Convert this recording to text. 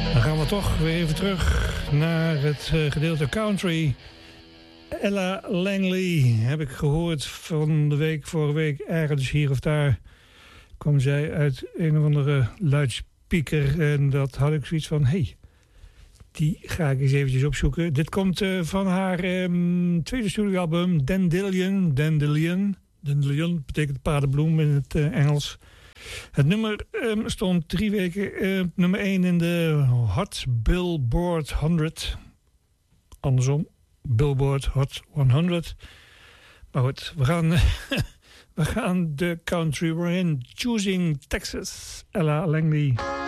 Dan gaan we toch weer even terug naar het gedeelte country. Ella Langley heb ik gehoord van de week, vorige week, ergens hier of daar kwam zij uit een of andere luidspreker. En dat had ik zoiets van, hey, die ga ik eens eventjes opzoeken. Dit komt van haar tweede studioalbum, Dandelion. Dandelion betekent paardenbloem in het Engels. Het nummer stond 3 weken nummer 1 in de Hot Billboard 100. Andersom, Billboard Hot 100. Maar goed, we gaan de country weer in. Choosing Texas, Ella Langley.